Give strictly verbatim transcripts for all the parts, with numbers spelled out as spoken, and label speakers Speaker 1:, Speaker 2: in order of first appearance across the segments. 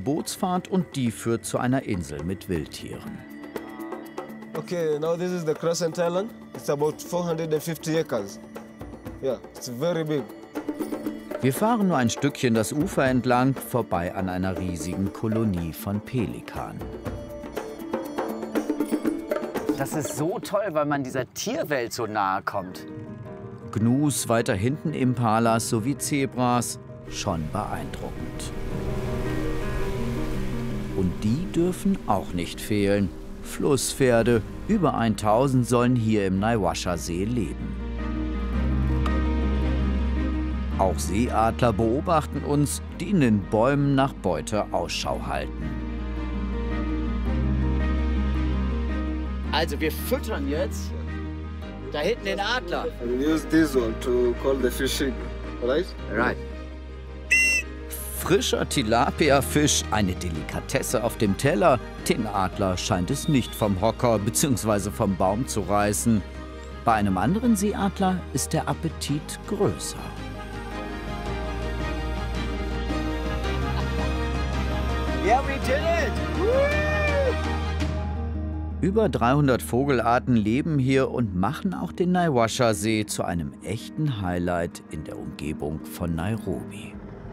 Speaker 1: Bootsfahrt und die führt zu einer Insel mit Wildtieren.
Speaker 2: Okay, now this is the Crescent Island. It's about four hundred fifty acres. Yeah, it's very big.
Speaker 1: Wir fahren nur ein Stückchen das Ufer entlang, vorbei an einer riesigen Kolonie von Pelikanen.
Speaker 3: Das ist so toll, weil man dieser Tierwelt so nahe kommt.
Speaker 1: Gnus, weiter hinten Impalas sowie Zebras, schon beeindruckend. Und die dürfen auch nicht fehlen. Flusspferde, über tausend sollen hier im Naiwasha-See leben. Auch Seeadler beobachten uns, die in den Bäumen nach Beute Ausschau halten.
Speaker 3: Also wir füttern jetzt da hinten den Adler.
Speaker 2: And use this one to call the fishing, right?
Speaker 3: Right.
Speaker 1: Frischer Tilapia-Fisch, eine Delikatesse auf dem Teller. Den Adler scheint es nicht vom Hocker bzw. vom Baum zu reißen. Bei einem anderen Seeadler ist der Appetit größer.
Speaker 3: Yeah, we did it! Woo!
Speaker 1: Über dreihundert Vogelarten leben hier und machen auch den Naiwasha-See zu einem echten Highlight in der Umgebung von Nairobi.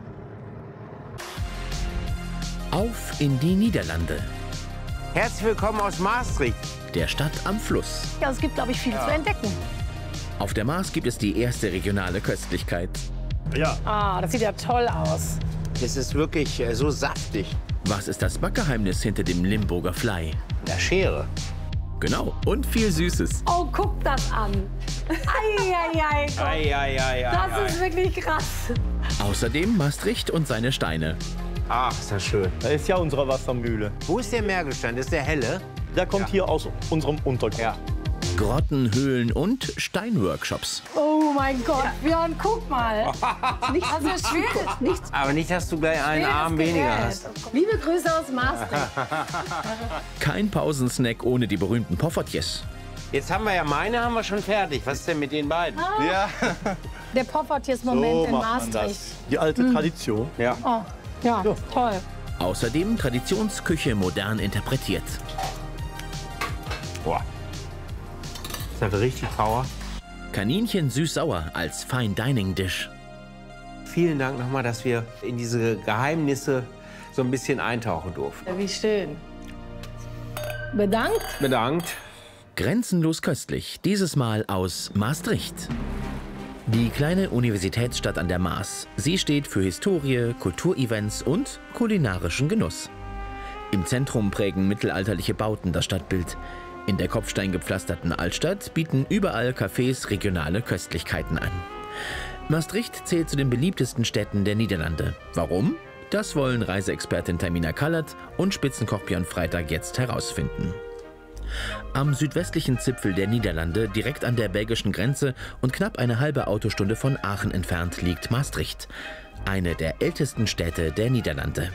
Speaker 4: Auf in die Niederlande,
Speaker 5: Herzlich willkommen aus Maastricht.
Speaker 4: der Stadt am Fluss.
Speaker 6: Ja, es gibt, glaube ich, viel zu entdecken.
Speaker 4: Auf der Maas gibt es die erste regionale Köstlichkeit.
Speaker 6: Ah, das sieht ja toll aus.
Speaker 5: Das ist wirklich äh, so saftig.
Speaker 4: Was ist das Backgeheimnis hinter dem Limburger Fly?
Speaker 5: Der Schere.
Speaker 4: Genau, und viel Süßes.
Speaker 6: Oh, guck das an. Eieiei, Gott.
Speaker 5: Ei, ei, ei, ei,
Speaker 6: Das ist wirklich krass.
Speaker 4: Außerdem Maastricht und seine Steine.
Speaker 5: Ach, ist das schön.
Speaker 7: Das ist ja unsere Wassermühle.
Speaker 5: Wo ist der Meergestein? Das ist der helle?
Speaker 7: Der kommt hier aus unserem Untergrund.
Speaker 5: Ja.
Speaker 4: Grotten, Höhlen und Steinworkshops.
Speaker 6: Oh mein Gott, Björn, guck mal. Nichts, also schweres, nichts.
Speaker 5: Aber nicht, dass du gleich einen Arm weniger hast.
Speaker 6: Liebe Grüße aus Maastricht.
Speaker 4: Kein Pausensnack ohne die berühmten Poffertjes.
Speaker 5: Jetzt haben wir ja meine haben wir schon fertig. Was ist denn mit den beiden?
Speaker 7: Ja,
Speaker 6: Der Poffertjes-Moment
Speaker 7: so
Speaker 6: in
Speaker 7: macht man
Speaker 6: Maastricht.
Speaker 7: das. Die alte Tradition.
Speaker 5: Ja.
Speaker 6: Oh, ja, toll.
Speaker 4: Außerdem Traditionsküche modern interpretiert.
Speaker 5: Boah. Das hat richtig Power.
Speaker 4: Kaninchen süß-sauer als Fine Dining Dish.
Speaker 5: Vielen Dank nochmal, dass wir in diese Geheimnisse so ein bisschen eintauchen durften.
Speaker 6: Wie schön. Bedankt.
Speaker 5: Bedankt.
Speaker 4: Grenzenlos köstlich, dieses Mal aus Maastricht. Die kleine Universitätsstadt an der Maas. Sie steht für Historie, Kulturevents und kulinarischen Genuss. Im Zentrum prägen mittelalterliche Bauten das Stadtbild. In der kopfsteingepflasterten Altstadt bieten überall Cafés regionale Köstlichkeiten an. Maastricht zählt zu den beliebtesten Städten der Niederlande. Warum? Das wollen Reiseexpertin Tamina Kallert und Spitzenkoch Björn Freitag jetzt herausfinden. Am südwestlichen Zipfel der Niederlande, direkt an der belgischen Grenze und knapp eine halbe Autostunde von Aachen entfernt, liegt Maastricht, eine der ältesten Städte der Niederlande.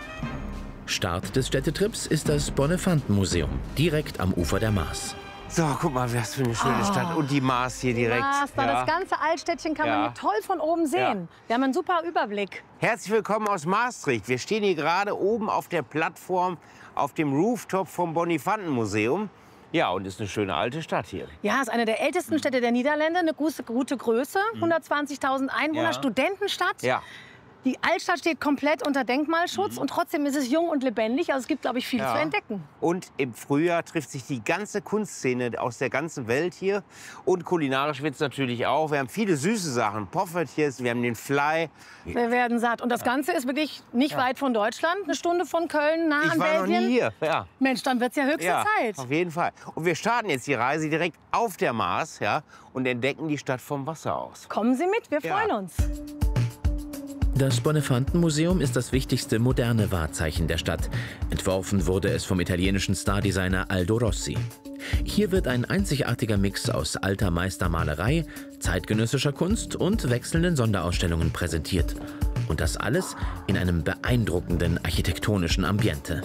Speaker 4: Start des Städtetrips ist das Bonnefanten-Museum, direkt am Ufer der Maas.
Speaker 5: So, guck mal, was für eine schöne Stadt. Und die Maas hier direkt.
Speaker 6: Maas, da
Speaker 5: Ja.
Speaker 6: das ganze Altstädtchen kann
Speaker 5: Ja.
Speaker 6: man hier toll von oben sehen. Wir haben einen super Überblick.
Speaker 5: Herzlich willkommen aus Maastricht. Wir stehen hier gerade oben auf der Plattform auf dem Rooftop vom Bonnefanten-Museum. Ja, und ist eine schöne alte Stadt hier.
Speaker 6: Ja, ist eine der ältesten Städte der Niederlande, eine gute, gute Größe, hundertzwanzigtausend Einwohner,
Speaker 5: Ja.
Speaker 6: Studentenstadt.
Speaker 5: Ja.
Speaker 6: Die Altstadt steht komplett unter Denkmalschutz und trotzdem ist es jung und lebendig. Also es gibt, glaube ich, viel
Speaker 5: Ja.
Speaker 6: zu entdecken.
Speaker 5: Und im Frühjahr trifft sich die ganze Kunstszene aus der ganzen Welt hier. Und kulinarisch wird es natürlich auch. Wir haben viele süße Sachen. Poffertjes, wir haben den Fly.
Speaker 6: Wir werden satt. Und das Ganze ist wirklich nicht weit von Deutschland, eine Stunde von Köln, nah
Speaker 5: Ich
Speaker 6: an
Speaker 5: war noch
Speaker 6: Belgien.
Speaker 5: nie hier. Ja.
Speaker 6: Mensch, dann wird es ja höchste
Speaker 5: Ja,
Speaker 6: Zeit.
Speaker 5: auf jeden Fall. Und wir starten jetzt die Reise direkt auf der Maas, ja, und entdecken die Stadt vom Wasser aus.
Speaker 6: Kommen Sie mit, wir
Speaker 5: Ja.
Speaker 6: freuen uns.
Speaker 4: Das Bonnefanten-Museum ist das wichtigste moderne Wahrzeichen der Stadt. Entworfen wurde es vom italienischen Stardesigner Aldo Rossi. Hier wird ein einzigartiger Mix aus alter Meistermalerei, zeitgenössischer Kunst und wechselnden Sonderausstellungen präsentiert. Und das alles in einem beeindruckenden architektonischen Ambiente.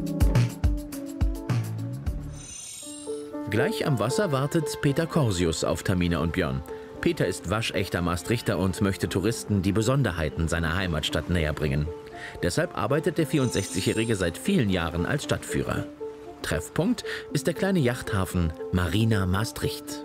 Speaker 4: Gleich am Wasser wartet Peter Corsius auf Tamina und Björn. Peter ist waschechter Maastrichter und möchte Touristen die Besonderheiten seiner Heimatstadt näher bringen. Deshalb arbeitet der vierundsechzigjährige seit vielen Jahren als Stadtführer. Treffpunkt ist der kleine Yachthafen Marina Maastricht.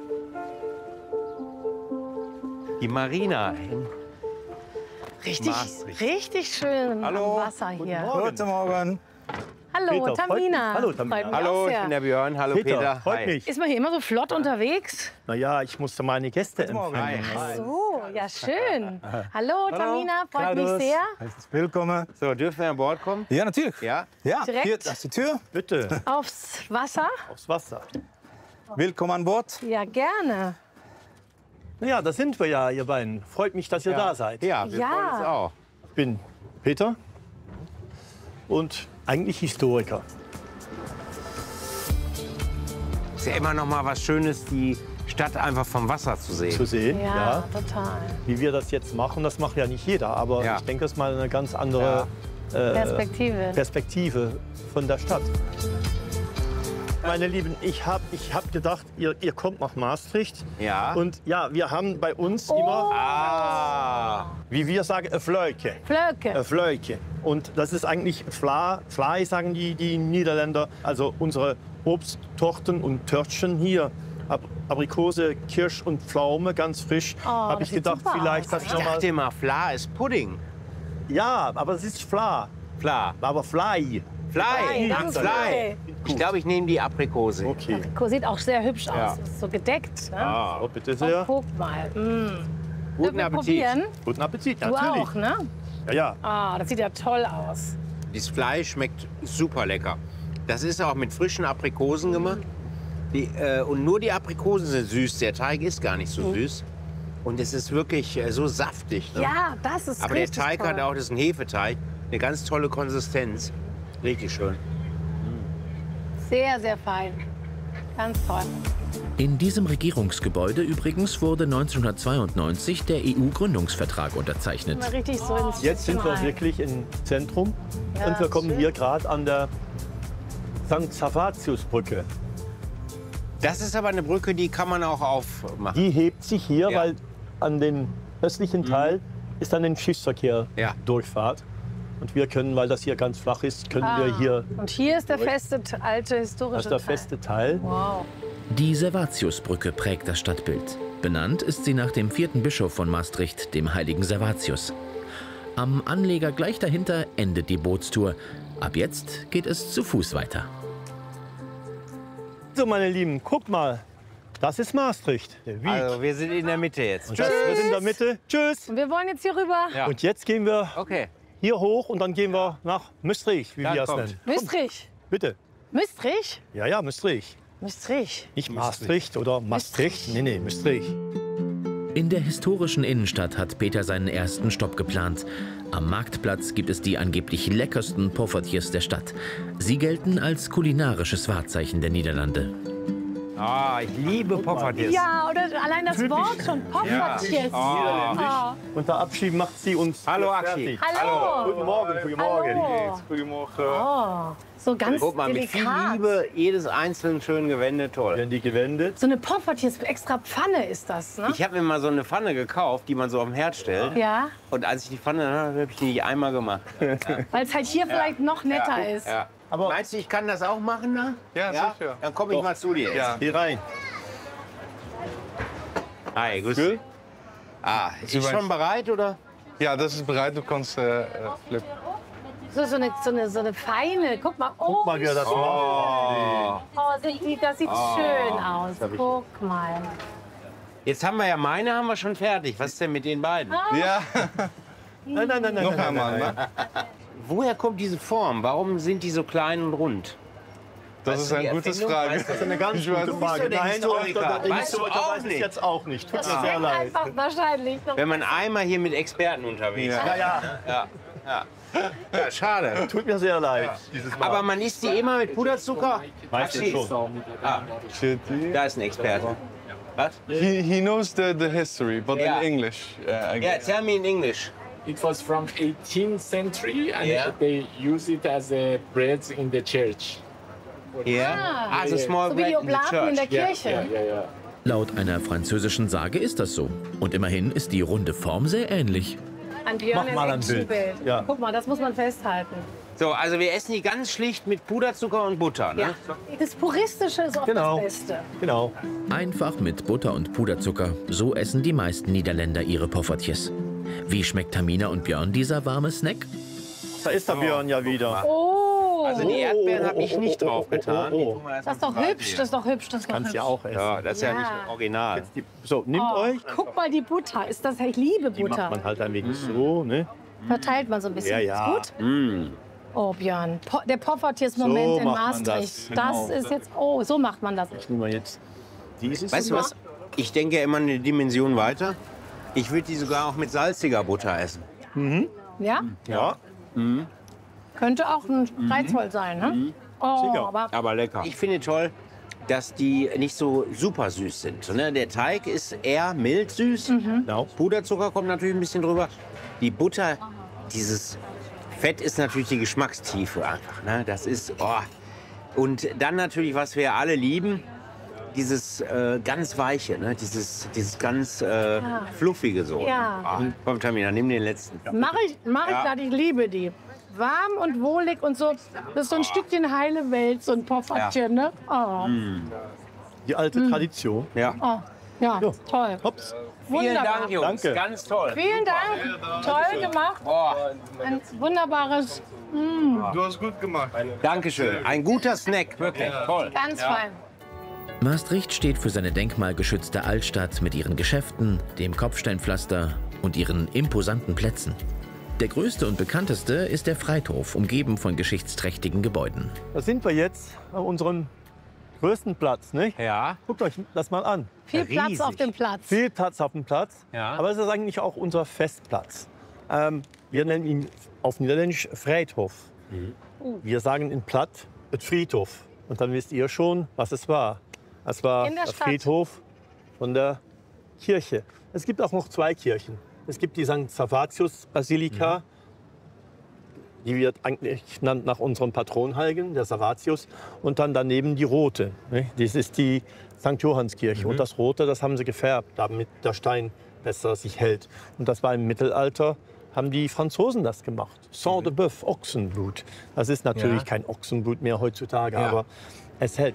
Speaker 5: Die Marina.
Speaker 6: Richtig,
Speaker 5: Maastricht.
Speaker 6: richtig schön
Speaker 5: Hallo.
Speaker 6: am Wasser hier.
Speaker 7: Guten Morgen.
Speaker 6: Hallo,
Speaker 7: Peter, freut
Speaker 6: Tamina.
Speaker 7: mich. Hallo, Tamina.
Speaker 6: Freut mich
Speaker 5: Hallo,
Speaker 6: auch
Speaker 5: ich
Speaker 6: sehr.
Speaker 5: bin der Björn. Hallo
Speaker 7: Peter,
Speaker 5: Peter.
Speaker 7: freut
Speaker 5: Hi.
Speaker 7: mich.
Speaker 6: Ist man hier immer so flott unterwegs?
Speaker 7: Naja, ich musste meine Gäste empfangen.
Speaker 5: Hi.
Speaker 6: So, ja schön. Hallo, Tamina, freut
Speaker 8: Servus.
Speaker 6: mich sehr.
Speaker 8: Willkommen.
Speaker 5: So, dürfen wir an Bord kommen?
Speaker 8: Ja, natürlich.
Speaker 5: Ja?
Speaker 8: Ja,
Speaker 6: Direkt?
Speaker 8: hier, das ist die Tür.
Speaker 7: Bitte,
Speaker 6: Aufs Wasser?
Speaker 7: aufs Wasser.
Speaker 8: Willkommen an Bord.
Speaker 6: Ja, gerne.
Speaker 7: Ja, da sind wir ja, ihr beiden. Freut mich, dass ihr da seid.
Speaker 5: Ja, wir
Speaker 6: Ja.
Speaker 5: freuen uns auch.
Speaker 7: Ich bin Peter und eigentlich Historiker.
Speaker 5: Ist ja immer noch mal was Schönes, die Stadt einfach vom Wasser zu sehen.
Speaker 7: Zu sehen,
Speaker 6: Ja,
Speaker 7: ja.
Speaker 6: total.
Speaker 7: Wie wir das jetzt machen, das macht ja nicht jeder. Aber
Speaker 5: Ja.
Speaker 7: ich denke, das ist mal eine ganz andere äh,
Speaker 6: Perspektive.
Speaker 7: Perspektive von der Stadt. Meine Lieben, ich habe ich hab gedacht, ihr, ihr kommt nach Maastricht.
Speaker 5: Ja.
Speaker 7: Und ja, wir haben bei uns
Speaker 6: Oh.
Speaker 7: immer,
Speaker 5: Ah,
Speaker 7: wie wir sagen, ein Flöke.
Speaker 6: Flöcke.
Speaker 7: Ein Flöke. Und das ist eigentlich Fla, Flai, sagen die, die Niederländer. Also unsere Obsttorten und Törtchen hier. Ab Aprikose, Kirsch und Pflaume, ganz frisch.
Speaker 6: Oh,
Speaker 7: habe
Speaker 6: das
Speaker 7: ich
Speaker 6: sieht
Speaker 7: gedacht,
Speaker 6: super
Speaker 7: vielleicht
Speaker 6: aus.
Speaker 7: das
Speaker 5: ich
Speaker 7: noch mal.
Speaker 5: dachte immer, Fla ist Pudding.
Speaker 7: Ja, aber es ist Fla.
Speaker 5: Fla.
Speaker 7: Aber Fly.
Speaker 5: Fly.
Speaker 6: Fly,
Speaker 5: Ach,
Speaker 6: ganz
Speaker 5: Fly.
Speaker 6: okay.
Speaker 5: Ich glaube, ich nehme die Aprikose.
Speaker 7: Okay.
Speaker 6: Sieht auch sehr hübsch aus.
Speaker 5: Ja.
Speaker 6: Ist so gedeckt. Ne?
Speaker 5: Ah,
Speaker 7: Oh, bitte
Speaker 6: Oh,
Speaker 7: sehr.
Speaker 6: guck mal. Mm. Dürfen
Speaker 5: guten
Speaker 6: wir
Speaker 5: Appetit.
Speaker 6: probieren?
Speaker 7: Guten Appetit,
Speaker 6: Du
Speaker 7: natürlich.
Speaker 6: auch, ne?
Speaker 7: Ja, ja.
Speaker 6: Ah, das sieht ja toll aus.
Speaker 5: Das Fleisch schmeckt super lecker. Das ist auch mit frischen Aprikosen gemacht. Die, äh, und nur die Aprikosen sind süß. Der Teig ist gar nicht so süß. Und es ist wirklich äh, so saftig. Ne?
Speaker 6: Ja, das ist
Speaker 5: Aber der
Speaker 6: richtig
Speaker 5: Teig
Speaker 6: toll.
Speaker 5: hat auch, das ist ein Hefeteig, eine ganz tolle Konsistenz. Richtig schön.
Speaker 6: Sehr, sehr fein. Ganz toll.
Speaker 4: In diesem Regierungsgebäude übrigens wurde neunzehnhundertzweiundneunzig der E U-Gründungsvertrag unterzeichnet.
Speaker 6: Mal richtig so ins
Speaker 7: Jetzt sind wir
Speaker 6: Stückchen rein.
Speaker 7: wirklich im Zentrum.
Speaker 6: Ja,
Speaker 7: und wir kommen
Speaker 6: schön.
Speaker 7: hier gerade an der Sankt Savatius-Brücke.
Speaker 5: Das ist aber eine Brücke, die kann man auch aufmachen.
Speaker 7: Die hebt sich hier,
Speaker 5: Ja.
Speaker 7: weil an den östlichen Teil ist dann ein Schiffsverkehr
Speaker 5: Ja.
Speaker 7: Durchfahrt. Und wir können, weil das hier ganz flach ist, können
Speaker 6: Ah.
Speaker 7: wir hier,
Speaker 6: Und hier ist der feste, alte, historische
Speaker 7: das ist der
Speaker 6: Teil.
Speaker 7: feste Teil.
Speaker 6: Wow.
Speaker 4: Die Servatiusbrücke prägt das Stadtbild. Benannt ist sie nach dem vierten Bischof von Maastricht, dem heiligen Servatius. Am Anleger gleich dahinter endet die Bootstour. Ab jetzt geht es zu Fuß weiter.
Speaker 7: So, meine Lieben, guck mal. Das ist Maastricht, der Wieg.
Speaker 5: Also wir sind in der Mitte jetzt.
Speaker 7: Und das wird in der Mitte. Tschüss.
Speaker 6: Und wir wollen jetzt hier rüber.
Speaker 5: Ja.
Speaker 7: Und jetzt gehen wir
Speaker 5: Okay.
Speaker 7: hier hoch und dann gehen wir nach Maastricht, wie
Speaker 5: Dann
Speaker 7: wir es
Speaker 5: kommt.
Speaker 7: nennen.
Speaker 6: Müstrich.
Speaker 7: Bitte.
Speaker 6: Müstrich?
Speaker 7: Ja, ja, Maastricht.
Speaker 6: Müstrich.
Speaker 7: Nicht Maastricht oder Maastricht. Nee, nee, Maastricht.
Speaker 4: In der historischen Innenstadt hat Peter seinen ersten Stopp geplant. Am Marktplatz gibt es die angeblich leckersten Poffertjes der Stadt. Sie gelten als kulinarisches Wahrzeichen der Niederlande.
Speaker 5: Ah, ich liebe Poffertjes.
Speaker 6: Ja, oder allein das Wort schon. Poffertjes.
Speaker 5: Ja.
Speaker 6: Oh.
Speaker 7: Unter Abschied macht sie uns
Speaker 5: Hallo,
Speaker 7: hier
Speaker 5: Axi.
Speaker 7: fertig.
Speaker 6: Hallo.
Speaker 7: Guten Morgen, guten Morgen.
Speaker 6: Hallo.
Speaker 7: Goedemorgen.
Speaker 6: Oh. So ganz
Speaker 5: Guck mal, mit viel
Speaker 6: delikat.
Speaker 5: Liebe, jedes einzeln schön gewendet, toll.
Speaker 7: Werden die gewendet?
Speaker 6: So eine Poffertjes, extra Pfanne ist das, ne?
Speaker 5: Ich habe mir mal so eine Pfanne gekauft, die man so auf dem Herd stellt.
Speaker 6: Ja,
Speaker 5: Und als ich die Pfanne hatte, habe ich die nicht einmal gemacht.
Speaker 6: weil es halt hier vielleicht noch netter ist.
Speaker 5: Ja.
Speaker 7: Aber-
Speaker 5: Meinst du, ich kann das auch machen da?
Speaker 8: Ja, sicher.
Speaker 5: Dann komme ich mal zu dir.
Speaker 8: Ja.
Speaker 7: Hier rein.
Speaker 5: Hi, grüß
Speaker 7: Gut.
Speaker 5: dich. Ah, ist
Speaker 8: Super.
Speaker 5: schon bereit, oder?
Speaker 8: Ja, das ist bereit. Du kannst äh, äh, flippen.
Speaker 6: So, so, eine, so, eine, so eine feine. Guck mal. Oh,
Speaker 7: Guck mal, wie er das macht.
Speaker 6: oh das sieht, das sieht schön aus. Guck mal.
Speaker 5: Jetzt haben wir ja meine, haben wir schon fertig. Was ist denn mit den beiden?
Speaker 8: Ja,
Speaker 7: Nein, nein, nein, nein.
Speaker 8: noch
Speaker 7: nein,
Speaker 8: einmal.
Speaker 7: nein,
Speaker 8: Ne?
Speaker 5: Woher kommt diese Form? Warum sind die so klein und rund?
Speaker 8: Das
Speaker 5: Weißt
Speaker 8: ist
Speaker 5: du
Speaker 8: eine
Speaker 5: die
Speaker 8: gute
Speaker 5: Erfindung?
Speaker 8: Frage.
Speaker 5: Weißt du,
Speaker 7: Das ist eine ganz
Speaker 8: Ich weiß
Speaker 7: gute
Speaker 8: nicht.
Speaker 7: Frage.
Speaker 5: der
Speaker 7: Nein,
Speaker 5: Historiker.
Speaker 7: der
Speaker 5: Weißt du
Speaker 7: Historiker
Speaker 5: auch
Speaker 7: weiß es
Speaker 5: nicht?
Speaker 7: jetzt auch nicht. Tut mir sehr leid.
Speaker 6: Einfach wahrscheinlich. Noch.
Speaker 5: Wenn man einmal hier mit Experten unterwegs ist.
Speaker 7: Ja, ja,
Speaker 5: Ja, ja. Ja, schade.
Speaker 7: tut mir sehr leid. Dieses Mal.
Speaker 5: Aber man isst die immer mit Puderzucker?
Speaker 7: Meistens
Speaker 5: Axi,
Speaker 7: schon.
Speaker 8: Shitty.
Speaker 5: Da ist ein Experte. Was?
Speaker 8: He, he knows the, the history, but
Speaker 5: Yeah.
Speaker 8: in English. Uh, I
Speaker 5: Yeah,
Speaker 8: guess.
Speaker 5: tell me in English.
Speaker 9: It was from eighteenth century and
Speaker 5: Yeah.
Speaker 9: they use it as a bread in the church.
Speaker 5: Yeah. Ah, so small
Speaker 6: So wie die
Speaker 5: bread in the
Speaker 6: Oblaten in der
Speaker 5: church.
Speaker 6: Kirche.
Speaker 9: Yeah, yeah, yeah.
Speaker 4: Laut einer französischen Sage ist das so. Und immerhin ist die runde Form sehr ähnlich.
Speaker 6: Ein Björn
Speaker 7: Mach mal
Speaker 6: in
Speaker 7: ein Bild.
Speaker 6: Actionbild.
Speaker 7: Ja.
Speaker 6: Guck mal, das muss man festhalten.
Speaker 5: So, also wir essen die ganz schlicht mit Puderzucker und Butter. Ne?
Speaker 6: Ja. Das Puristische ist oft
Speaker 7: Genau.
Speaker 6: das Beste.
Speaker 7: Genau.
Speaker 4: Einfach mit Butter und Puderzucker. So essen die meisten Niederländer ihre Poffertjes. Wie schmeckt Tamina und Björn dieser warme Snack?
Speaker 7: Da ist der Björn ja wieder.
Speaker 6: Oh,
Speaker 5: Also die Erdbeeren habe ich nicht drauf getan.
Speaker 7: Oh, oh, oh.
Speaker 6: das ist doch hübsch, das ist doch hübsch, das ist doch
Speaker 7: Kannst
Speaker 6: hübsch.
Speaker 7: ja auch essen.
Speaker 5: Ja, das ist ja,
Speaker 6: Ja.
Speaker 5: nicht original.
Speaker 7: So, nehmt
Speaker 6: Oh,
Speaker 7: euch.
Speaker 6: guck mal die Butter, ist das, ich liebe
Speaker 7: Die macht
Speaker 6: Butter.
Speaker 7: man halt ein wenig so, ne?
Speaker 6: Verteilt man so ein bisschen.
Speaker 7: Ja, ja.
Speaker 6: Ist gut? Oh, Björn, po der Poffertjes-Moment
Speaker 7: So
Speaker 6: in
Speaker 7: macht man
Speaker 6: Maastricht.
Speaker 7: das. Genau.
Speaker 6: Das ist jetzt, oh, so macht man das.
Speaker 7: Nehmen wir jetzt dieses.
Speaker 5: Weißt du was? Ich denke ja immer eine Dimension weiter. Ich würde die sogar auch mit salziger Butter essen.
Speaker 6: Ja?
Speaker 7: Ja.
Speaker 6: Könnte auch ein Reizvoll sein, ne? Oh,
Speaker 7: Sicher.
Speaker 6: aber
Speaker 5: Aber lecker. Ich finde toll, dass die nicht so super süß sind. Ne? Der Teig ist eher mild süß.
Speaker 7: Genau.
Speaker 5: Puderzucker kommt natürlich ein bisschen drüber. Die Butter, dieses Fett ist natürlich die Geschmackstiefe einfach. Ne? Das ist, oh. Und dann natürlich, was wir alle lieben, dieses äh, ganz Weiche, ne? dieses, dieses ganz äh, Fluffige so.
Speaker 6: Ja.
Speaker 5: Ah, komm, Tamina, nimm den letzten.
Speaker 6: mach ich, mach ich
Speaker 5: Ja.
Speaker 6: grad, ich liebe die. Warm und wohlig und so. Das ist so ein Stückchen heile Welt, so ein Poffertchen, ne? Oh,
Speaker 7: Die alte Tradition.
Speaker 5: Ja.
Speaker 6: oh. Ja,
Speaker 7: Ja.
Speaker 6: toll.
Speaker 7: Hops.
Speaker 5: Vielen
Speaker 6: Wunderbar.
Speaker 5: Dank, Jungs.
Speaker 7: Danke.
Speaker 5: Ganz toll.
Speaker 6: Vielen Dank. Toll gemacht.
Speaker 5: Oh,
Speaker 6: Ein wunderbares,
Speaker 8: Du hast gut gemacht.
Speaker 5: Dankeschön. Ein guter Snack, wirklich. Toll.
Speaker 6: ganz fein.
Speaker 4: Maastricht steht für seine denkmalgeschützte Altstadt mit ihren Geschäften, dem Kopfsteinpflaster und ihren imposanten Plätzen. Der größte und bekannteste ist der Friedhof, umgeben von geschichtsträchtigen Gebäuden.
Speaker 7: Da sind wir jetzt an unserem größten Platz, nicht?
Speaker 5: Ja.
Speaker 7: Guckt euch das mal an.
Speaker 6: Viel Platz
Speaker 5: Riesig.
Speaker 6: auf dem Platz.
Speaker 7: Viel Platz auf dem Platz,
Speaker 5: Ja.
Speaker 7: aber es ist eigentlich auch unser Festplatz. Ähm, wir nennen ihn auf Niederländisch Friedhof. Wir sagen in Platt het Friedhof. Und dann wisst ihr schon, was es war. Es war
Speaker 6: In der
Speaker 7: der
Speaker 6: Stadt.
Speaker 7: Friedhof von der Kirche. Es gibt auch noch zwei Kirchen. Es gibt die Sankt Servatius Basilika, die wird eigentlich genannt nach unserem Patronheiligen, der Servatius. Und dann daneben die rote. Ne? Das ist die Sankt Johannskirche. Und das rote, das haben sie gefärbt, damit der Stein besser sich hält. Und das war im Mittelalter, haben die Franzosen das gemacht. Sang de Bœuf, Ochsenblut. Das ist natürlich
Speaker 5: Ja.
Speaker 7: kein Ochsenblut mehr heutzutage,
Speaker 5: Ja.
Speaker 7: aber es hält.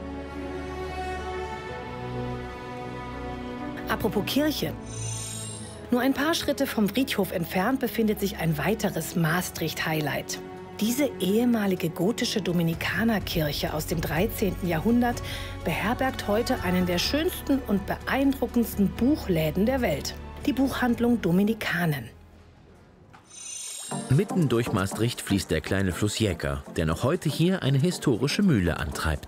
Speaker 10: Apropos Kirche. Nur ein paar Schritte vom Friedhof entfernt befindet sich ein weiteres Maastricht-Highlight. Diese ehemalige gotische Dominikanerkirche aus dem dreizehnten Jahrhundert beherbergt heute einen der schönsten und beeindruckendsten Buchläden der Welt. Die Buchhandlung Dominikanen.
Speaker 4: Mitten durch Maastricht fließt der kleine Fluss Jäger, der noch heute hier eine historische Mühle antreibt.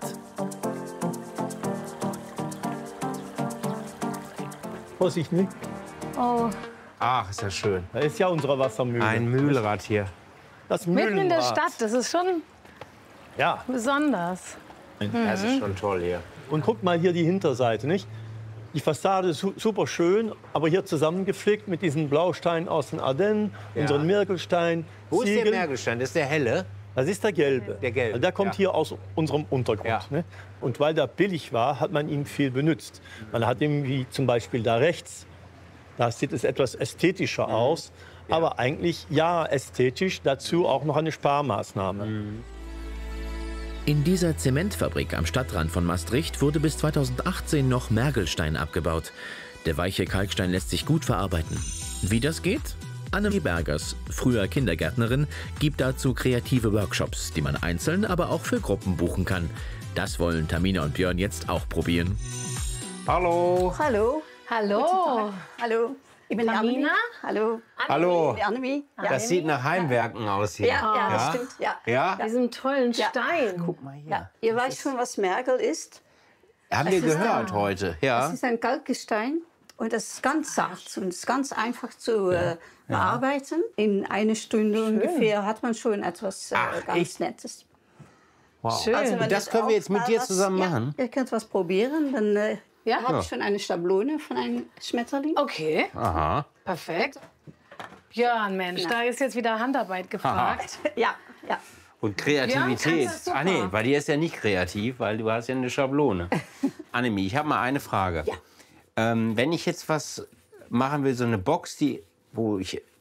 Speaker 7: Vorsicht, nicht?
Speaker 6: Oh,
Speaker 5: Ach, ist das schön.
Speaker 7: Da ist ja unsere Wassermühle.
Speaker 5: Ein Mühlrad hier.
Speaker 7: das
Speaker 6: mitten in der
Speaker 7: Mühlenrad.
Speaker 6: Stadt, das ist schon
Speaker 7: Ja,
Speaker 6: besonders.
Speaker 5: Das ist schon toll hier.
Speaker 7: und guckt mal hier die Hinterseite, nicht? Die Fassade ist su super schön, aber hier zusammengeflickt mit diesen Blausteinen aus den Ardennen,
Speaker 5: Ja.
Speaker 7: unseren Mergelstein.
Speaker 5: Wo ist der
Speaker 7: Ziegeln.
Speaker 5: Mergelstein? Das ist der helle?
Speaker 7: Das ist der gelbe.
Speaker 5: Der gelbe,
Speaker 7: Also der kommt
Speaker 5: ja.
Speaker 7: hier aus unserem Untergrund.
Speaker 5: Ja.
Speaker 7: Ne? Und weil der billig war, hat man ihn viel benutzt. Man hat ihn wie zum Beispiel da rechts, da sieht es etwas ästhetischer aus. Aber eigentlich, ja, ästhetisch, dazu auch noch eine Sparmaßnahme.
Speaker 4: In dieser Zementfabrik am Stadtrand von Maastricht wurde bis zweitausendachtzehn noch Mergelstein abgebaut. Der weiche Kalkstein lässt sich gut verarbeiten. Wie das geht? Annemie Bergers, früher Kindergärtnerin, gibt dazu kreative Workshops, die man einzeln, aber auch für Gruppen buchen kann. Das wollen Tamina und Björn jetzt auch probieren.
Speaker 5: Hallo.
Speaker 11: Hallo.
Speaker 6: Hallo.
Speaker 11: Hallo. Ich bin die
Speaker 6: Tamina?
Speaker 11: Annemie. Hallo.
Speaker 5: Hallo.
Speaker 11: Die Annemie. Ja.
Speaker 5: Das sieht nach Heimwerken aus hier.
Speaker 11: Ja, ja, das stimmt. Ja.
Speaker 5: Ja?
Speaker 6: Diesen tollen
Speaker 11: Ja.
Speaker 6: Stein.
Speaker 5: Guck mal hier.
Speaker 11: Ja. Ihr weißt schon, was Mergel ist.
Speaker 5: Haben wir
Speaker 11: Es ist
Speaker 5: gehört heute. Ja.
Speaker 11: Es ist ein Kalkgestein und das ist ganz sacht und es ist ganz einfach zu äh, bearbeiten. In einer Stunde ungefähr hat man schon etwas äh,
Speaker 5: Ach,
Speaker 11: ganz
Speaker 5: echt?
Speaker 11: Nettes.
Speaker 5: Wow.
Speaker 6: Schön.
Speaker 11: Also, wenn
Speaker 5: Das
Speaker 11: ihr
Speaker 5: können wir
Speaker 11: auch
Speaker 5: jetzt mit
Speaker 11: mal
Speaker 5: dir
Speaker 11: was-
Speaker 5: zusammen
Speaker 11: ja,
Speaker 5: machen?
Speaker 11: Ihr könnt was probieren, dann äh,
Speaker 6: Ja?
Speaker 11: habe ich schon eine Schablone von einem Schmetterling.
Speaker 6: Okay,
Speaker 5: Aha.
Speaker 6: perfekt. Björn, Mensch,
Speaker 11: Ja.
Speaker 6: da ist jetzt wieder Handarbeit gefragt.
Speaker 11: Ja, ja.
Speaker 5: Und
Speaker 6: Ja,
Speaker 5: Kreativität.
Speaker 6: das ist super.
Speaker 5: Ah nee, bei dir ist ja nicht kreativ, weil du hast ja eine Schablone. Annemie, ich habe mal eine Frage.
Speaker 11: Ja.
Speaker 5: Ähm, wenn ich jetzt was machen will, so eine Box, die, wo ich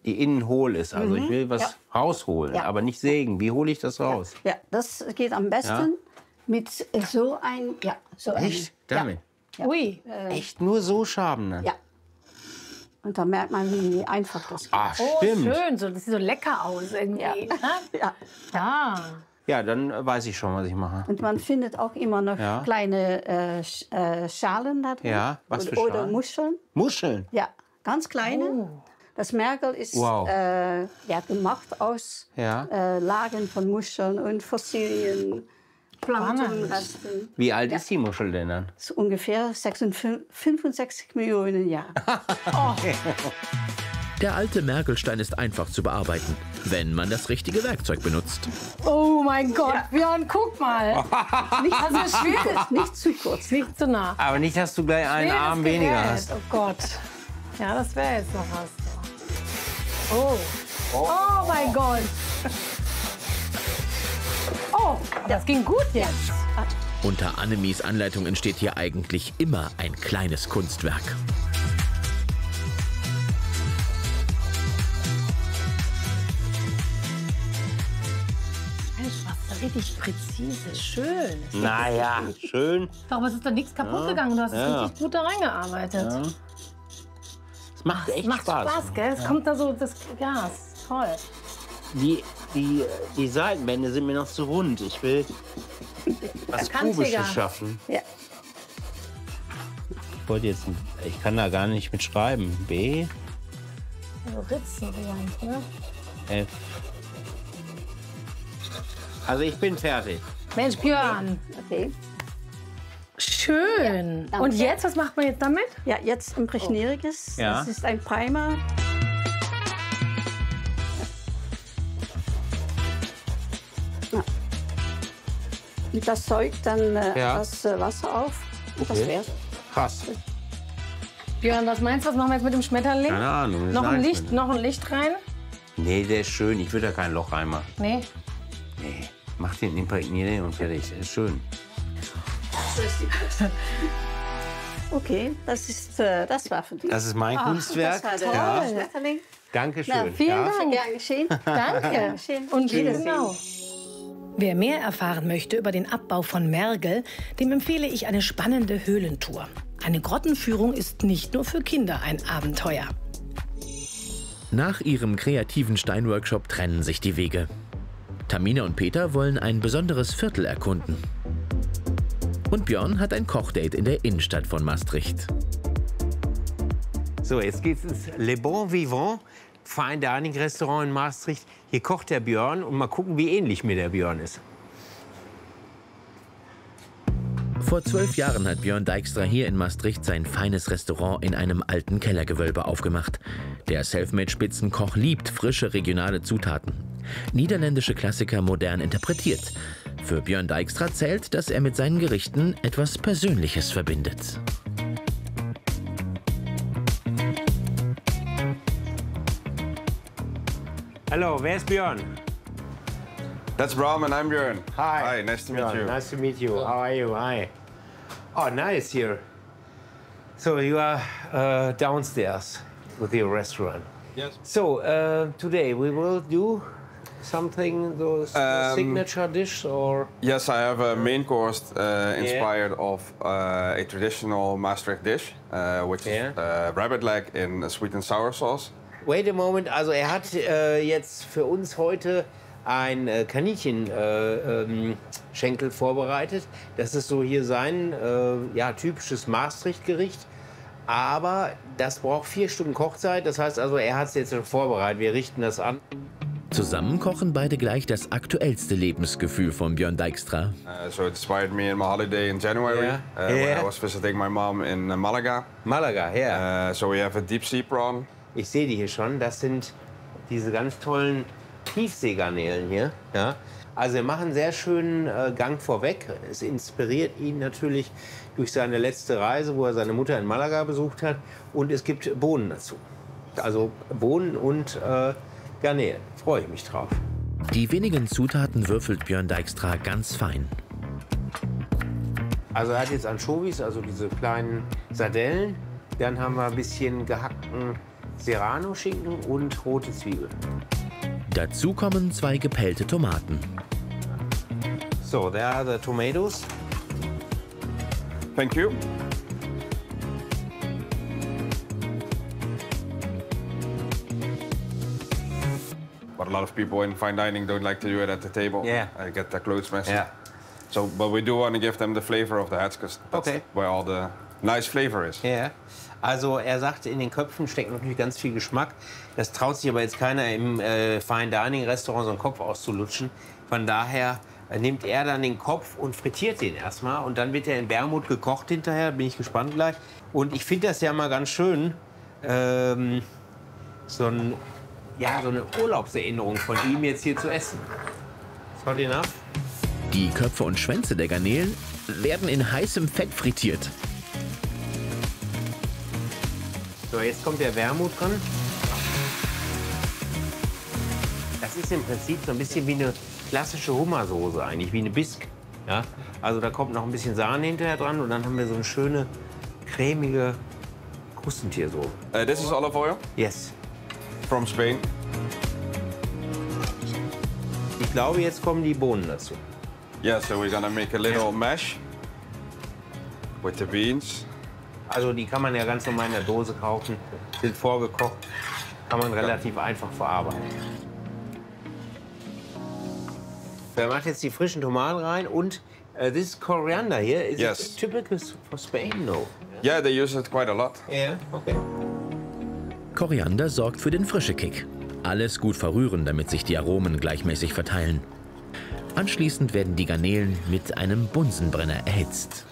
Speaker 5: die innen hohl ist. Also
Speaker 11: Mhm.
Speaker 5: ich will was
Speaker 11: Ja.
Speaker 5: rausholen,
Speaker 11: Ja.
Speaker 5: aber nicht sägen. Wie hole ich das raus?
Speaker 11: Ja, das geht am besten
Speaker 5: Ja?
Speaker 11: mit so ein, ja, so ein.
Speaker 5: Echt? Damit?
Speaker 11: Ja.
Speaker 6: Ui.
Speaker 11: Äh,
Speaker 5: Echt nur so schaben dann?
Speaker 11: Ja. Und da merkt man, wie einfach das geht.
Speaker 5: Ach,
Speaker 6: Oh,
Speaker 5: stimmt.
Speaker 6: schön. So, das sieht so lecker aus irgendwie.
Speaker 11: Ja.
Speaker 6: ne?
Speaker 11: Ja.
Speaker 6: Ja.
Speaker 5: Ja, dann äh, weiß ich schon, was ich mache.
Speaker 11: Und man findet auch immer noch
Speaker 5: Ja.
Speaker 11: kleine äh, Sch- äh, Schalen da drin.
Speaker 5: Ja, was für
Speaker 11: oder, oder
Speaker 5: Schalen?
Speaker 11: Muscheln.
Speaker 5: Muscheln?
Speaker 11: Ja, ganz kleine.
Speaker 6: Oh.
Speaker 11: Das Mergel ist
Speaker 5: Wow.
Speaker 11: äh, ja, gemacht aus
Speaker 5: Ja.
Speaker 11: äh, Lagen von Muscheln und Fossilien, Planktonresten.
Speaker 5: Wie alt ist die Muschel denn dann?
Speaker 11: Das ist ungefähr sechsundfünfzig, fünfundsechzig Millionen Jahre.
Speaker 4: Der alte Mergelstein ist einfach zu bearbeiten, wenn man das richtige Werkzeug benutzt.
Speaker 6: Oh mein Gott, Björn, guck mal.
Speaker 11: Nicht,
Speaker 6: Also schweres,
Speaker 11: nicht zu kurz.
Speaker 6: nicht zu nah.
Speaker 5: Aber nicht, dass du gleich einen
Speaker 6: Schweres
Speaker 5: Arm weniger
Speaker 6: Gerät.
Speaker 5: hast.
Speaker 6: Oh Gott. Ja, das wäre jetzt noch was. Oh. Oh mein Gott. Oh, das ging gut jetzt.
Speaker 4: Unter Annemies Anleitung entsteht hier eigentlich immer ein kleines Kunstwerk.
Speaker 6: Mensch, was richtig präzise, schön.
Speaker 5: Naja, schön.
Speaker 6: Doch, aber es ist doch nichts kaputt
Speaker 5: Ja.
Speaker 6: gegangen. Du hast
Speaker 5: Ja.
Speaker 6: richtig gut da reingearbeitet.
Speaker 5: Ja. Es macht echt
Speaker 6: Macht
Speaker 5: Spaß.
Speaker 6: Spaß, gell? Es
Speaker 5: Ja.
Speaker 6: kommt da so, das Gas. Toll.
Speaker 5: Die, die, die Seitenwände sind mir noch zu rund. Ich will was
Speaker 6: Kantiger.
Speaker 5: Kubisches schaffen.
Speaker 11: Ja.
Speaker 5: Ich wollte jetzt, ich kann da gar nicht mit schreiben. B,
Speaker 6: So Ritzen vielleicht, ne?
Speaker 5: F. Also ich bin fertig.
Speaker 6: Mensch, Björn.
Speaker 11: Okay.
Speaker 6: Schön.
Speaker 11: danke.
Speaker 6: Und jetzt, was macht man jetzt damit?
Speaker 11: Ja, jetzt imprägniere ich es.
Speaker 5: Ja.
Speaker 11: Das ist ein Primer. Ja. Und das säugt dann äh,
Speaker 5: Ja.
Speaker 11: das äh, Wasser auf. Und das
Speaker 5: Okay.
Speaker 11: wär's.
Speaker 5: Krass.
Speaker 6: Björn, was meinst du, was machen wir jetzt mit dem Schmetterling?
Speaker 5: Keine Ahnung. das
Speaker 6: Noch ein
Speaker 5: weiß
Speaker 6: Licht,
Speaker 5: man
Speaker 6: noch ein Licht rein?
Speaker 5: nicht. Nee, der ist schön. Ich würde da kein Loch reinmachen.
Speaker 6: Nee.
Speaker 5: Nee. Mach den, imprägniere den und fertig. Der ist schön.
Speaker 11: Okay, das ist äh, das war für dich.
Speaker 5: Das ist mein
Speaker 11: Ah,
Speaker 5: Kunstwerk.
Speaker 11: Das war der
Speaker 5: Ja.
Speaker 11: Schmetterling.
Speaker 5: Dankeschön.
Speaker 11: Na, vielen
Speaker 5: ja.
Speaker 11: Dank. Gern geschehen.
Speaker 6: Danke.
Speaker 11: Schön.
Speaker 6: Und
Speaker 11: Wiedersehen.
Speaker 6: genau.
Speaker 10: Wer mehr erfahren möchte über den Abbau von Mergel, dem empfehle ich eine spannende Höhlentour. Eine Grottenführung ist nicht nur für Kinder ein Abenteuer.
Speaker 4: Nach ihrem kreativen Steinworkshop trennen sich die Wege. Tamina und Peter wollen ein besonderes Viertel erkunden. Und Björn hat ein Kochdate in der Innenstadt von Maastricht.
Speaker 5: So, jetzt geht's ins Le Bon Vivant, Fine Dining Restaurant in Maastricht. Hier kocht der Björn und mal gucken, wie ähnlich mir der Björn ist.
Speaker 4: Vor zwölf Jahren hat Björn Dijkstra hier in Maastricht sein feines Restaurant in einem alten Kellergewölbe aufgemacht. Der Selfmade-Spitzenkoch liebt frische regionale Zutaten. Niederländische Klassiker modern interpretiert. Für Björn Dijkstra zählt, dass er mit seinen Gerichten etwas Persönliches verbindet.
Speaker 5: Hallo, wer ist Björn?
Speaker 8: That's Bram and I'm Björn.
Speaker 5: Hi.
Speaker 8: Hi, nice to meet
Speaker 5: Björn,
Speaker 8: you.
Speaker 5: Nice to meet you. How are you? Hi. Oh, nice here. So you are uh, downstairs with your restaurant.
Speaker 8: Yes.
Speaker 5: So uh, today we will do something, those
Speaker 8: Um,
Speaker 5: signature dish or?
Speaker 8: Yes, I have a main course uh, inspired of uh, a traditional Maastricht dish, uh, which
Speaker 5: Yeah.
Speaker 8: is uh, rabbit leg in a sweet and sour sauce.
Speaker 5: Wait a moment, also er hat äh, jetzt für uns heute ein äh, Kaninchenschenkel äh, ähm, vorbereitet. Das ist so hier sein äh, ja, typisches Maastricht-Gericht. Aber das braucht vier Stunden Kochzeit. Das heißt also, er hat es jetzt schon vorbereitet. Wir richten das an.
Speaker 4: Zusammen kochen beide gleich das aktuellste Lebensgefühl von Björn Dijkstra.
Speaker 8: Uh, so it inspired me in my holiday in January
Speaker 5: Yeah.
Speaker 8: uh, when
Speaker 5: Yeah.
Speaker 8: I was visiting my mom in uh, Malaga.
Speaker 5: Malaga, ja.
Speaker 8: Uh, so we have a deep sea prawn.
Speaker 5: Ich sehe die hier schon. Das sind diese ganz tollen Tiefseegarnelen hier. Ja? Also wir machen einen sehr schönen äh, Gang vorweg. Es inspiriert ihn natürlich durch seine letzte Reise, wo er seine Mutter in Malaga besucht hat. Und es gibt Bohnen dazu. Also Bohnen und äh, Garnelen. Freue ich mich drauf.
Speaker 4: Die wenigen Zutaten würfelt Björn Dijkstra ganz fein.
Speaker 5: Also er hat jetzt Anchovies, also diese kleinen Sardellen. Dann haben wir ein bisschen gehackten Serrano-Schinken und rote Zwiebeln.
Speaker 4: Dazu kommen zwei gepellte Tomaten.
Speaker 5: So, there are the tomatoes.
Speaker 8: Thank you. But a lot of people in fine dining don't like to do it at the table.
Speaker 5: Yeah.
Speaker 8: I get their clothes messy.
Speaker 5: Yeah.
Speaker 8: So, but we do want to give them the flavor of the heads, because that's
Speaker 5: Okay.
Speaker 8: where all the nice flavor is.
Speaker 5: Ja. Also er sagte, in den Köpfen steckt natürlich ganz viel Geschmack. Das traut sich aber jetzt keiner im äh, Fine Dining Restaurant so einen Kopf auszulutschen. Von daher äh, nimmt er dann den Kopf und frittiert den erstmal. Und dann wird er in Wermut gekocht hinterher. Bin ich gespannt gleich. Und ich finde das ja mal ganz schön, ähm, so, ein, ja, so eine Urlaubserinnerung von ihm jetzt hier zu essen. Ist hot enough?
Speaker 4: Die Köpfe und Schwänze der Garnelen werden in heißem Fett frittiert.
Speaker 5: So, jetzt kommt der Wermut dran. Das ist im Prinzip so ein bisschen wie eine klassische Hummersoße eigentlich, wie eine Bisque. Ja? Also da kommt noch ein bisschen Sahne hinterher dran und dann haben wir so eine schöne, cremige Krustentiersoße.
Speaker 8: Uh, this is olive oil
Speaker 5: Yes.
Speaker 8: from Spain.
Speaker 5: Ich glaube, jetzt kommen die Bohnen dazu.
Speaker 8: Yeah, so we're gonna make a little mash with the beans.
Speaker 5: Also die kann man ja ganz normal in der Dose kaufen, sind vorgekocht, kann man relativ einfach verarbeiten. Wer macht jetzt die frischen Tomaten rein und uh, this is coriander here. Is
Speaker 8: Yes.
Speaker 5: it typical for Spain? No.
Speaker 8: Yeah, they use it quite a lot.
Speaker 5: Yeah, okay.
Speaker 4: Koriander sorgt für den frische Kick. Alles gut verrühren, damit sich die Aromen gleichmäßig verteilen. Anschließend werden die Garnelen mit einem Bunsenbrenner erhitzt.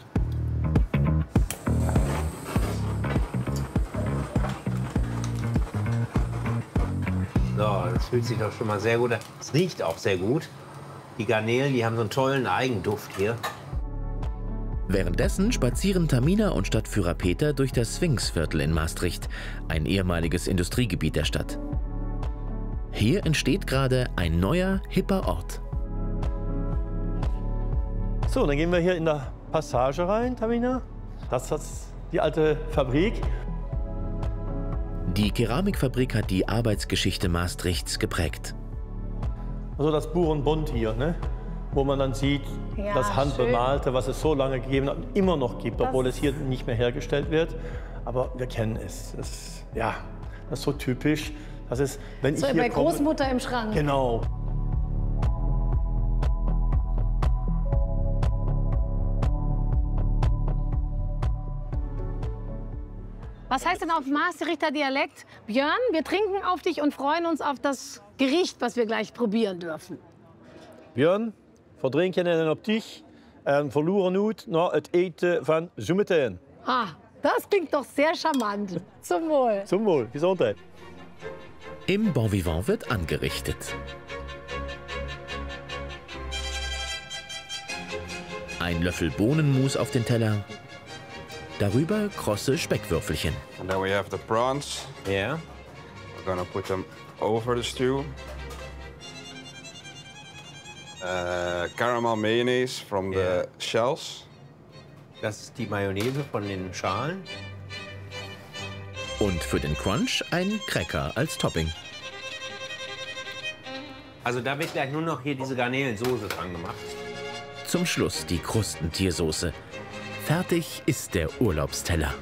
Speaker 5: So, das fühlt sich doch schon mal sehr gut an. Es riecht auch sehr gut. Die Garnelen, die haben so einen tollen Eigenduft hier.
Speaker 4: Währenddessen spazieren Tamina und Stadtführer Peter durch das Sphinxviertel in Maastricht, ein ehemaliges Industriegebiet der Stadt. Hier entsteht gerade ein neuer, hipper Ort.
Speaker 7: So, dann gehen wir hier in der Passage rein, Tamina. Das ist die alte Fabrik.
Speaker 4: Die Keramikfabrik hat die Arbeitsgeschichte Maastrichts geprägt.
Speaker 7: Also das Burenbund hier, ne? Wo man dann sieht,
Speaker 6: Ja,
Speaker 7: das Handbemalte, was es so lange gegeben hat und immer noch gibt, obwohl es hier nicht mehr hergestellt wird. Aber wir kennen es. Das ist, ja, das ist so typisch. Das ist, wenn
Speaker 6: So
Speaker 7: ich hier
Speaker 6: bei
Speaker 7: komme,
Speaker 6: Großmutter im Schrank.
Speaker 7: Genau.
Speaker 6: Was heißt denn auf Maastrichter Dialekt? Björn, wir trinken auf dich und freuen uns auf das Gericht, was wir gleich probieren dürfen.
Speaker 7: Björn, we drinken en op dich en verloren uit naar het eten van zometeen.
Speaker 6: Ah, das klingt doch sehr charmant. Zum Wohl.
Speaker 7: Zum Wohl, Gesundheit.
Speaker 4: Im Bon Vivant wird angerichtet. Ein Löffel Bohnenmus auf den Teller. Darüber krosse Speckwürfelchen.
Speaker 8: And then we have the prawns.
Speaker 5: Yeah.
Speaker 8: We're gonna put them over the stew. Uh, caramel mayonnaise from
Speaker 5: Yeah.
Speaker 8: the shells.
Speaker 5: Das ist die Mayonnaise von den Schalen.
Speaker 4: Und für den Crunch ein Cracker als Topping.
Speaker 5: Also da wird gleich nur noch hier diese Garnelensoße dran gemacht.
Speaker 4: Zum Schluss die Krustentiersoße. Fertig ist der Urlaubsteller.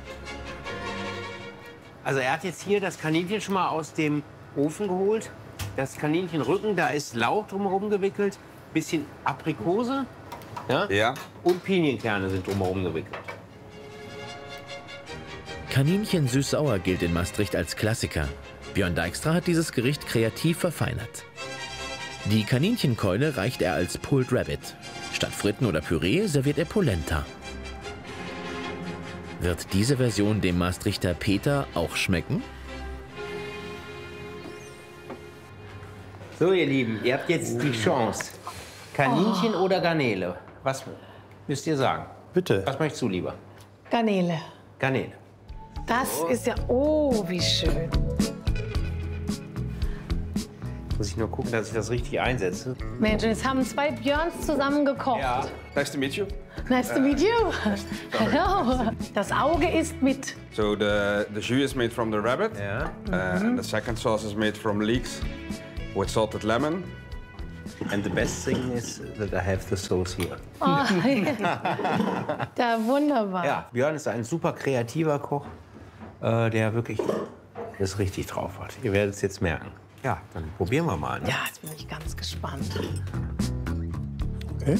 Speaker 5: Also er hat jetzt hier das Kaninchen schon mal aus dem Ofen geholt. Das Kaninchenrücken, da ist Lauch drumherum gewickelt, bisschen Aprikose, ja?
Speaker 8: Ja.
Speaker 5: Und Pinienkerne sind drumherum gewickelt.
Speaker 4: Kaninchen süß-sauer gilt in Maastricht als Klassiker. Björn Dijkstra hat dieses Gericht kreativ verfeinert. Die Kaninchenkeule reicht er als Pulled Rabbit. Statt Fritten oder Püree serviert er Polenta. Wird diese Version dem Maastrichter Peter auch schmecken?
Speaker 5: So, ihr Lieben, ihr habt jetzt die Chance. Kaninchen
Speaker 6: Oh.
Speaker 5: oder Garnele? Was müsst ihr sagen?
Speaker 7: Bitte.
Speaker 5: Was möchtest du lieber?
Speaker 6: Garnele.
Speaker 5: Garnele.
Speaker 6: Das ist ja, oh, wie schön.
Speaker 5: Muss ich nur gucken, dass ich das richtig einsetze.
Speaker 6: Mensch, jetzt haben zwei Björns zusammen gekocht.
Speaker 5: Ja.
Speaker 8: Nice to meet you.
Speaker 6: Nice to meet you. Hello. Das Auge ist mit.
Speaker 8: So the, the jus is made from the rabbit.
Speaker 5: Ja.
Speaker 8: Uh, and the second sauce is made from leeks with salted lemon.
Speaker 5: And the best thing is that I have the sauce here.
Speaker 6: Oh, da wunderbar.
Speaker 5: Ja, Björn ist ein super kreativer Koch, äh, der wirklich das richtig drauf hat. Ihr werdet es jetzt merken. Ja, dann probieren wir mal. Ne?
Speaker 6: Ja, jetzt bin ich ganz gespannt.
Speaker 7: Okay.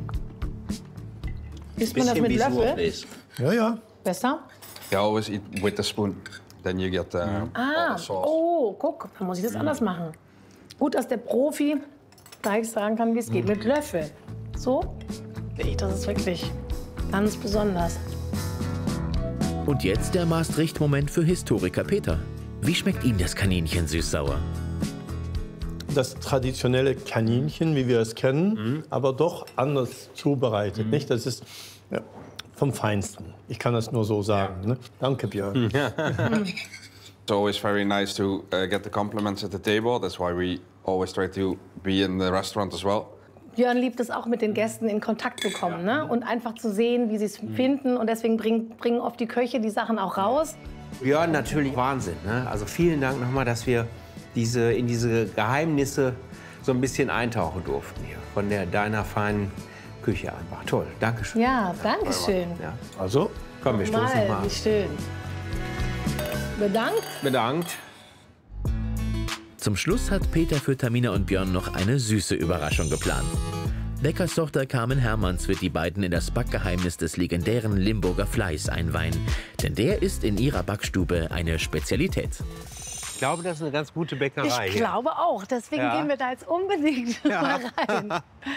Speaker 6: Isst man das mit Löffel?
Speaker 7: Ja, ja.
Speaker 6: Besser?
Speaker 8: You always eat with the spoon. Then you get uh, all
Speaker 6: Ah,
Speaker 8: the sauce.
Speaker 6: oh, guck, dann muss ich das anders machen. Gut, dass der Profi gleich sagen kann, wie es geht. Mit Löffel. So? Ich, das ist wirklich ganz besonders.
Speaker 4: Und jetzt der Maastricht-Moment für Historiker Peter. Wie schmeckt Ihnen das Kaninchen süß-sauer?
Speaker 7: Das traditionelle Kaninchen, wie wir es kennen, mhm. aber doch anders zubereitet. Mhm. Nicht? Das ist ja, vom Feinsten. Ich kann das nur so sagen. Ne? Danke, Björn.
Speaker 8: It's always very nice to uh, get the compliments at the table. That's why we always try to be in the restaurant as well.
Speaker 6: Björn liebt es auch, mit den Gästen in Kontakt zu kommen, ne? Und einfach zu sehen, wie sie es finden. Und deswegen bringen, bringen oft die Köche die Sachen auch raus.
Speaker 5: Björn, natürlich Wahnsinn. Ne? Also vielen Dank nochmal, dass wir diese, in diese Geheimnisse so ein bisschen eintauchen durften hier. Von der deiner feinen Küche einfach. Toll, Dankeschön.
Speaker 6: Ja, danke schön.
Speaker 5: Ja.
Speaker 7: Also,
Speaker 5: komm, wir stoßen
Speaker 6: Mal,
Speaker 5: mal
Speaker 6: wie
Speaker 5: an.
Speaker 6: schön. Bedankt.
Speaker 5: Bedankt.
Speaker 4: Zum Schluss hat Peter für Tamina und Björn noch eine süße Überraschung geplant. Bäckerstochter Carmen Hermanns wird die beiden in das Backgeheimnis des legendären Limburger Fleiß einweihen. Denn der ist in ihrer Backstube eine Spezialität.
Speaker 5: Ich glaube, das ist eine ganz gute Bäckerei.
Speaker 6: Ich
Speaker 5: hier.
Speaker 6: glaube auch. Deswegen
Speaker 5: Ja.
Speaker 6: gehen wir da jetzt unbedingt
Speaker 5: Ja.
Speaker 6: mal rein.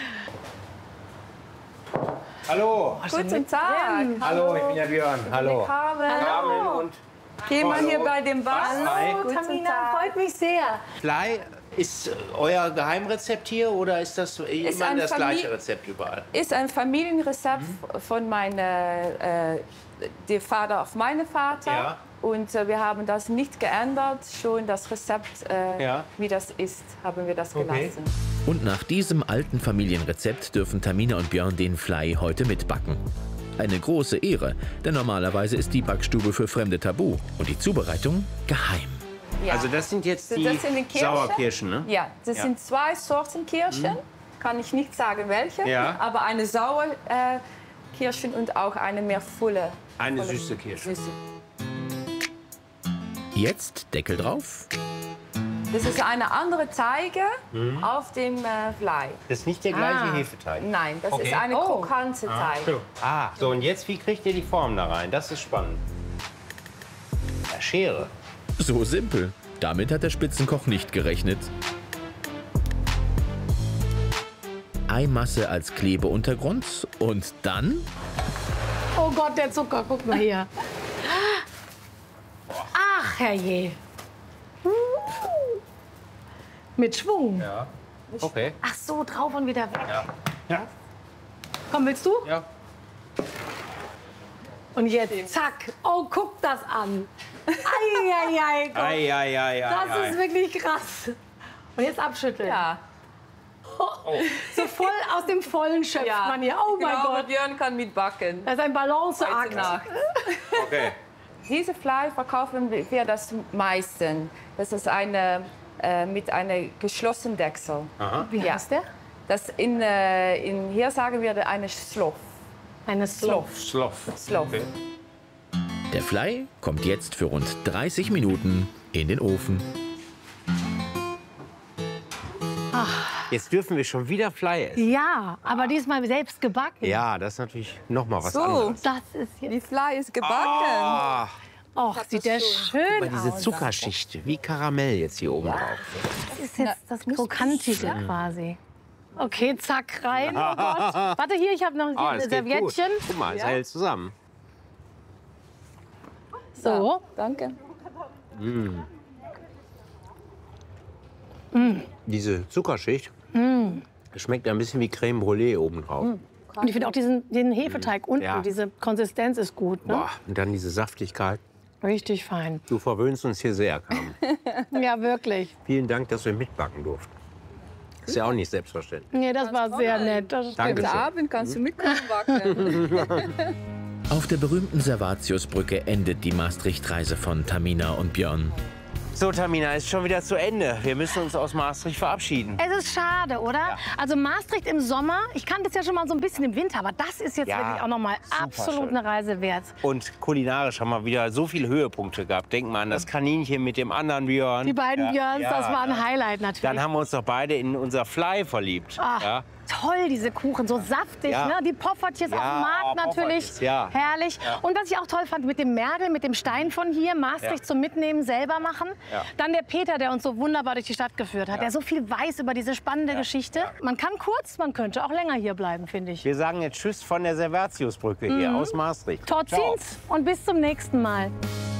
Speaker 5: Hallo.
Speaker 12: Guten Tag.
Speaker 5: Hallo, ich bin der Björn. Hallo.
Speaker 12: Carmen.
Speaker 5: Carmen und
Speaker 12: Gehen wir hier
Speaker 5: Hallo.
Speaker 12: bei dem Bas.
Speaker 6: Hallo,
Speaker 12: Guten
Speaker 6: Tamina,
Speaker 12: Tag.
Speaker 6: freut mich sehr.
Speaker 5: Fly, ist euer Geheimrezept hier oder ist das immer
Speaker 12: ein
Speaker 5: das
Speaker 12: Famili-
Speaker 5: gleiche Rezept überall?
Speaker 12: Ist ein Familienrezept von meinem äh, der Vater auf meinen Vater.
Speaker 5: Ja.
Speaker 12: Und äh, wir haben das nicht geändert. Schon das Rezept, äh,
Speaker 5: Ja.
Speaker 12: wie das ist, haben wir das gelassen.
Speaker 4: Und nach diesem alten Familienrezept dürfen Tamina und Björn den Fly heute mitbacken. Eine große Ehre, denn normalerweise ist die Backstube für Fremde tabu und die Zubereitung geheim.
Speaker 12: Ja.
Speaker 5: Also das sind jetzt
Speaker 12: Das
Speaker 5: die
Speaker 12: sind die Kirschen.
Speaker 5: Sauerkirschen, ne?
Speaker 12: Ja, das
Speaker 5: Ja.
Speaker 12: sind zwei Sorten Kirschen. Kann ich nicht sagen welche,
Speaker 5: Ja.
Speaker 12: aber eine saure äh, Kirschen und auch eine mehr volle.
Speaker 5: Eine
Speaker 12: volle
Speaker 5: süße Kirsche.
Speaker 12: Süße.
Speaker 4: Jetzt Deckel drauf.
Speaker 12: Das ist eine andere Teige auf dem äh, Blei.
Speaker 5: Das ist nicht der gleiche
Speaker 12: Ah.
Speaker 5: Hefeteig.
Speaker 12: Nein, das
Speaker 5: Okay.
Speaker 12: ist eine
Speaker 6: Oh.
Speaker 12: krokante Teig.
Speaker 5: So. Ah, so und jetzt, wie kriegt ihr die Form da rein? Das ist spannend. Ja, Schere.
Speaker 4: So simpel. Damit hat der Spitzenkoch nicht gerechnet. Eimasse als Klebeuntergrund und dann
Speaker 6: Oh Gott, der Zucker, guck mal hier. Ach, herrje. Mit Schwung.
Speaker 5: Ja. Okay.
Speaker 6: Ach so, drauf und wieder weg.
Speaker 5: Ja.
Speaker 7: Ja.
Speaker 6: Komm, willst du?
Speaker 5: Ja.
Speaker 6: Und jetzt, zack. Oh, guck das an. Eieiei, Gott.
Speaker 5: Ei, ei, ei, ei,
Speaker 6: Das
Speaker 5: ei.
Speaker 6: ist wirklich krass. Und jetzt abschütteln.
Speaker 12: Ja.
Speaker 6: So voll aus dem Vollen schöpft
Speaker 12: Ja.
Speaker 6: man hier. Oh mein
Speaker 12: Genau,
Speaker 6: Gott.
Speaker 12: Björn kann mitbacken.
Speaker 6: Das ist ein
Speaker 12: Heute
Speaker 6: Balanceakt.
Speaker 12: Nacht.
Speaker 5: Okay.
Speaker 12: Diese Fleisch verkaufen wir das meisten. Das ist eine äh, mit einem geschlossenen Deckel.
Speaker 5: Aha.
Speaker 6: Wie
Speaker 12: Ja.
Speaker 6: heißt der?
Speaker 12: Das in, äh, in hier sagen wir eine Slof.
Speaker 6: Eine Slof.
Speaker 5: Sloff.
Speaker 12: Slof.
Speaker 5: Okay.
Speaker 4: der Fly kommt jetzt für rund dreißig Minuten in den Ofen.
Speaker 5: Jetzt dürfen wir schon wieder Fly essen.
Speaker 6: Ja, aber diesmal selbst gebacken.
Speaker 5: Ja, das ist natürlich noch mal was
Speaker 12: So.
Speaker 5: anderes.
Speaker 6: Das ist
Speaker 12: Die
Speaker 6: jetzt.
Speaker 12: Fleisch ist gebacken.
Speaker 5: Ah,
Speaker 6: Och, sieht der schön
Speaker 5: aber diese
Speaker 6: aus.
Speaker 5: Zuckerschicht, wie Karamell jetzt hier oben drauf.
Speaker 6: Das ist jetzt das Krokantige quasi. Okay, zack, rein. Oh Gott. Warte, hier, ich habe noch
Speaker 5: Ah,
Speaker 6: ein
Speaker 5: das geht gut.
Speaker 6: Serviettchen.
Speaker 5: Guck mal, es hält zusammen.
Speaker 6: So.
Speaker 12: Danke.
Speaker 5: Diese Zuckerschicht schmeckt ein bisschen wie Creme Brûlée oben drauf.
Speaker 6: Und ich finde auch diesen, den Hefeteig unten,
Speaker 5: Ja.
Speaker 6: diese Konsistenz ist gut. Ne?
Speaker 5: Boah, und dann diese Saftigkeit.
Speaker 6: Richtig fein.
Speaker 5: Du verwöhnst uns hier sehr, Carmen.
Speaker 6: Ja, wirklich.
Speaker 5: Vielen Dank, dass wir mitbacken durften. Ist ja auch nicht selbstverständlich.
Speaker 6: Nee, das war sehr nett. Das
Speaker 5: Danke.
Speaker 12: Heute Abend kannst du mitkommen backen.
Speaker 4: Auf der berühmten Servatiusbrücke endet die Maastricht-Reise von Tamina und Björn.
Speaker 5: So, Tamina, ist schon wieder zu Ende. Wir müssen uns aus Maastricht verabschieden.
Speaker 6: Es ist schade, oder? Ja. Also Maastricht im Sommer, ich kannte es ja schon mal so ein bisschen im Winter, aber das ist jetzt
Speaker 5: Ja,
Speaker 6: wirklich auch noch mal absolut
Speaker 5: schön.
Speaker 6: eine Reise wert.
Speaker 5: Und kulinarisch haben wir wieder so viele Höhepunkte gehabt. Denk mal an das Kaninchen mit dem anderen Björn.
Speaker 6: Die beiden
Speaker 5: Ja.
Speaker 6: Björns,
Speaker 5: Ja.
Speaker 6: das war ein Highlight natürlich.
Speaker 5: Dann haben wir uns doch beide in unser Fly verliebt.
Speaker 6: Ach,
Speaker 5: Ja.
Speaker 6: toll, diese Kuchen, so saftig,
Speaker 5: Ja.
Speaker 6: ne? Die Poffertjes
Speaker 5: Ja,
Speaker 6: auf dem Markt
Speaker 5: oh,
Speaker 6: natürlich,
Speaker 5: Poffertjes, ja.
Speaker 6: herrlich.
Speaker 5: Ja.
Speaker 6: Und was ich auch toll fand, mit dem Mergel, mit dem Stein von hier, Maastricht
Speaker 5: Ja.
Speaker 6: zum Mitnehmen, selber machen.
Speaker 5: Ja.
Speaker 6: Dann der Peter, der uns so wunderbar durch die Stadt geführt hat,
Speaker 5: Ja.
Speaker 6: der so viel weiß über diese spannende Geschichte. Man kann kurz, man könnte auch länger hier bleiben, finde ich.
Speaker 5: Wir sagen jetzt Tschüss von der Servatiusbrücke hier
Speaker 6: Mhm.
Speaker 5: aus Maastricht.
Speaker 6: Tot
Speaker 5: Ciao.
Speaker 6: ziens und bis zum nächsten Mal.